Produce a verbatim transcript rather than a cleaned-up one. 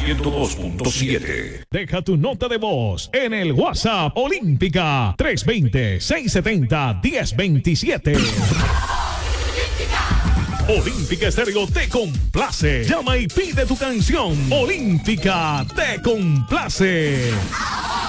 ciento dos punto siete. Deja tu nota de voz en el WhatsApp Olímpica tres dos cero, seis siete cero, uno cero dos siete. Olímpica Estéreo te complace. Llama y pide tu canción. Olímpica te complace.